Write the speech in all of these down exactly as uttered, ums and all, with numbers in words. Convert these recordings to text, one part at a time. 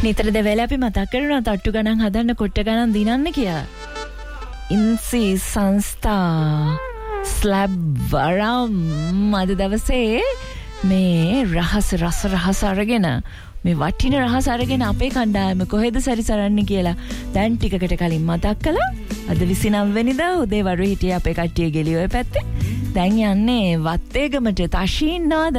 නිතර දෙවැල අපි මතක් කරනවා තට්ටු ගණන් හදන්න කොට්ට ගණන් දිනන්න කියලා. ඉන්සි සංස්ථා ස්ලැබ් වරම් අද දවසේ මේ රහස රස රහස අරගෙන මේ වටින රහස අරගෙන අපේ කණ්ඩායම කොහෙද සැරිසරන්නේ කියලා දැන් ටිකකට කලින් මතක් කළා. අද විසිනව වෙනිදා උදේ වරුවේ හිටියේ අපේ කට්ටිය ගෙලිය ඔය පැත්තේ. දැන් යන්නේ වත්තේගමට තෂීන්නාද?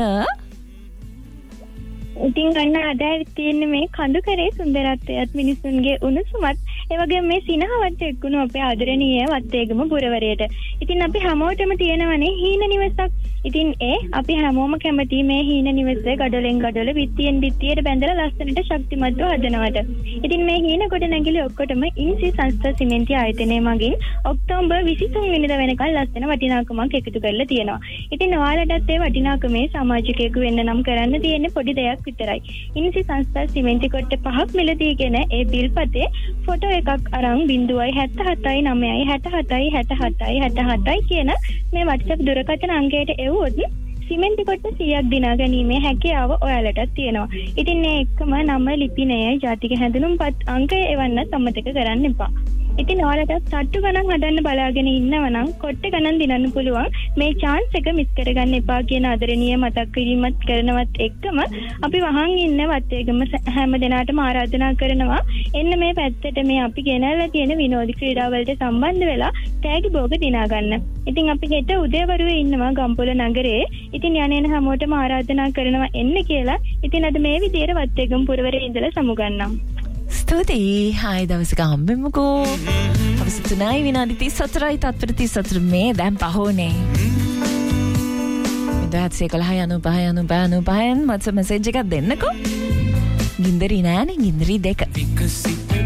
ඉතින් ගන්න අද තියෙන්නේ මේ කඳුකරේ සුන්දරත්වයත් මිනිසුන්ගේ උණුසුමත් ඒ වගේම මේ සිනහවත් එක්කුණු අපේ ආදරණීය වත්තේගම පුරවරයට. ඉතින් අපි හැමෝටම තියෙනවනේ හීන නිවසක්. ඉතින් ඒ අපි හැමෝම කැමති මේ හීන නිවසේ ගඩොලෙන් ගඩොල විත්තියෙන් විත්තියට බැඳලා ලස්සනට ශක්තිමත්ව හදනවට. ඉතින් මේ හීන කොට නැගිලි ඔක්කොටම ඉන්සි සංස්ථා සිමෙන්ති ආයතනය මගින් ඔක්තෝබර් විසිතුන් වෙනිදා වෙනකල් ලස්සන වටිනාකමක් එකතු කරලා තියෙනවා. ඉතින් ඔයාලටත් ඒ වටිනාකමේ සමාජිකයෙකු වෙන්න නම් කරන්න තියෙන්නේ පොඩි දෙයක් විතරයි. ඉන්සි සංස්ථා සිමෙන්ති කොට පහක් මිලදීගෙන ඒ බිල්පතේ ෆොටෝ එකක් අරන් බිංදුවයි හැත්තෑ හතයි නවයයි හැට හතයි හැට හතයි හැට හතයි කියන මේ WhatsApp දුරකථන අංකයට එවුවොත් සිමෙන්ති කොට සීයක් දිනා ගැනීමේ හැකියාව ඔයාලටත් තියෙනවා. ඉතින් මේ එක්කම නම ලිපිනය ජාතික හැඳුනුම්පත් අංකය එවන්න අමතක කරන්න එපා. ඉතින් ඔයාලට තට්ටු ගණන් හදන්න බලාගෙන ඉන්නවනම් කොට්ට ගණන් දිනන්න පුළුවන්. මේ chance එක මිස් කරගන්න එපා කියන ආදරණීය මතක් කිරීමත් කරනවත් එක්කම අපි වහන් ඉන්න වත්තේගම හැම දිනාටම ආරාධනා කරනවා එන්න මේ පැත්තට මේ අපි ගෙනල්ලා තියෙන විනෝද ක්‍රීඩා වලට සම්බන්ධ වෙලා තෑගි භෝග දිනා ගන්න. ඉතින් අපි හෙට උදේවරුේ ඉන්නවා ගම්පොළ නගරේ. ඉතින් යන්නේ යන හැමෝටම ආරාධනා කරනවා එන්න කියලා. ඉතින් අද මේ විදියට වත්තේගම පුරවරේ ඉඳලා සමුගන්නම්. ස්තුතියි. හායි දවසක හම්බෙමුකෝ. අවුරුදු තුනයි විනාඩි තිස් හතරයි තත්පර තිස් හතර මේ දැන් පහෝනේ. ඉඳහත් සේකලහය අනුපහය අනුපහය අනුපහයෙන් මට මෙසේජ් එකක් දෙන්නකෝ. ගින්දරි නෑනේ ගින්දරි දෙක.